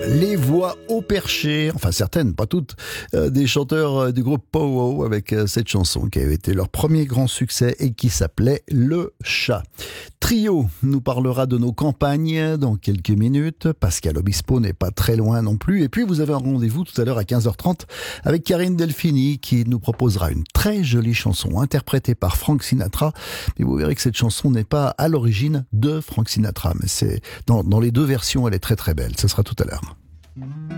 les voix au perché, enfin certaines, pas toutes, des chanteurs du groupe Pow Wow avec cette chanson qui avait été leur premier grand succès et qui s'appelait Le Chat. Trio nous parlera de nos campagnes dans quelques minutes. Pascal Obispo n'est pas très loin non plus. Et puis vous avez un rendez-vous tout à l'heure à 15h30 avec Karine Delphini qui nous proposera une très jolie chanson interprétée par Frank Sinatra. Mais vous verrez que cette chanson n'est pas à l'origine de Frank Sinatra, mais c'est dans les deux versions, elle est très très belle. Ce sera tout à l'heure.